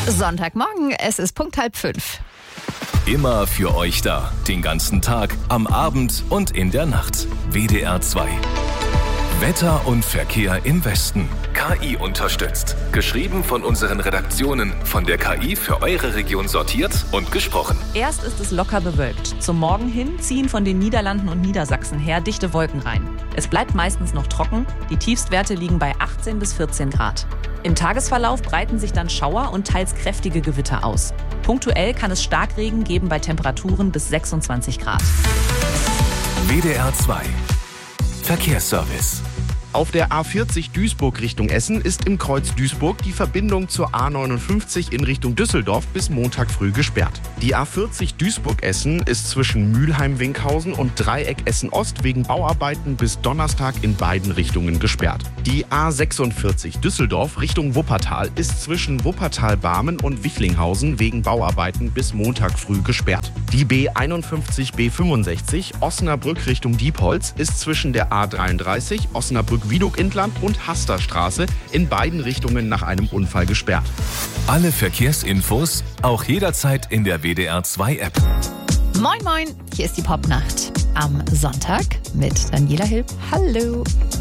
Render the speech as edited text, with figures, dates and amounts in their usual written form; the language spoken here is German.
Sonntagmorgen, es ist Punkt 4:30. Immer für euch da. Den ganzen Tag, am Abend und in der Nacht. WDR 2. Wetter und Verkehr im Westen. KI unterstützt. Geschrieben von unseren Redaktionen. Von der KI für eure Region sortiert und gesprochen. Erst ist es locker bewölkt. Zum Morgen hin ziehen von den Niederlanden und Niedersachsen her dichte Wolken rein. Es bleibt meistens noch trocken. Die Tiefstwerte liegen bei 18 bis 14 Grad. Im Tagesverlauf breiten sich dann Schauer und teils kräftige Gewitter aus. Punktuell kann es Starkregen geben bei Temperaturen bis 26 Grad. WDR 2. Verkehrsservice. Auf der A40 Duisburg Richtung Essen ist im Kreuz Duisburg die Verbindung zur A59 in Richtung Düsseldorf bis Montag früh gesperrt. Die A40 Duisburg-Essen ist zwischen Mülheim-Winkhausen und Dreieck Essen-Ost wegen Bauarbeiten bis Donnerstag in beiden Richtungen gesperrt. Die A46 Düsseldorf Richtung Wuppertal ist zwischen Wuppertal-Barmen und Wichlinghausen wegen Bauarbeiten bis Montag früh gesperrt. Die B51/B65 Osnabrück Richtung Diepholz ist zwischen der A33 Osnabrück-Wieduk-Inland und Hasterstraße in beiden Richtungen nach einem Unfall gesperrt. Alle Verkehrsinfos auch jederzeit in der WDR 2 App. Moin moin, hier ist die Popnacht am Sonntag mit Daniela Hilb. Hallo.